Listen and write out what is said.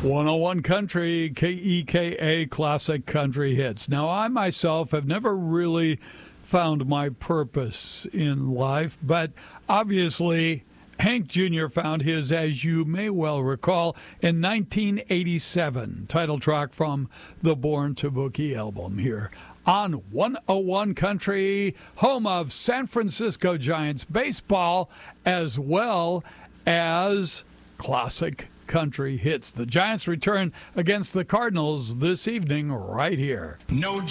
101 Country, KEKA Classic Country Hits. Now, I myself have never really found my purpose in life, but obviously Hank Jr. found his, as you may well recall, in 1987. Title track from the Born to Bookie album here on 101 Country, home of San Francisco Giants baseball, as well as classic country hits. The Giants return against the Cardinals this evening right here. No